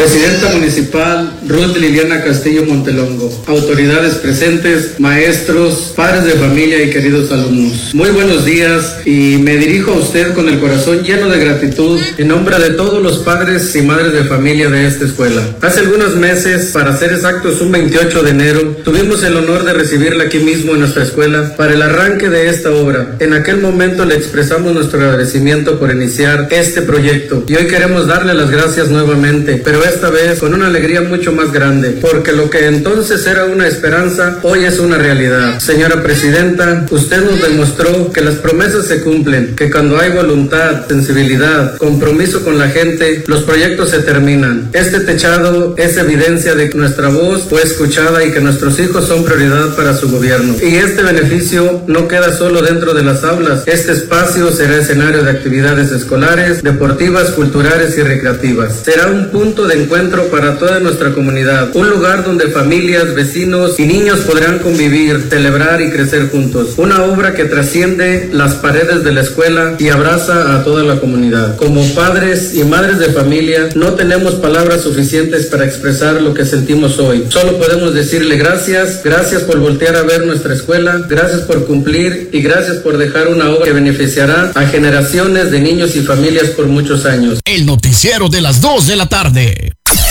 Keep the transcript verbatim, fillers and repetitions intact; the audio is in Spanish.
Presidenta Municipal Ruth Liliana Castillo Montelongo, autoridades presentes, maestros, padres de familia y queridos alumnos. Muy buenos días y me dirijo a usted con el corazón lleno de gratitud en nombre de todos los padres y madres de familia de esta escuela. Hace algunos meses, para ser exactos un veintiocho de enero, tuvimos el honor de recibirla aquí mismo en nuestra escuela para el arranque de esta obra. En aquel momento le expresamos nuestro agradecimiento por iniciar este proyecto y hoy queremos darle las gracias nuevamente, pero esta vez con una alegría mucho más grande, porque lo que entonces era una esperanza, hoy es una realidad. Señora Presidenta, usted nos demostró que las promesas se cumplen, que cuando hay voluntad, sensibilidad, compromiso con la gente, los proyectos se terminan. Este techado es evidencia de que nuestra voz fue escuchada y que nuestros hijos son prioridad para su gobierno. Y este beneficio no queda solo dentro de las aulas. Este espacio será escenario de actividades escolares, deportivas, culturales y recreativas. Será un punto de encuentro para toda nuestra comunidad, un lugar donde familias, vecinos y niños podrán convivir, celebrar y crecer juntos. Una obra que trasciende las paredes de la escuela y abraza a toda la comunidad. Como padres y madres de familia, no tenemos palabras suficientes para expresar lo que sentimos hoy. Solo podemos decirle gracias, gracias por voltear a ver nuestra escuela, gracias por cumplir y gracias por dejar una obra que beneficiará a generaciones de niños y familias por muchos años. El noticiero de las dos de la tarde.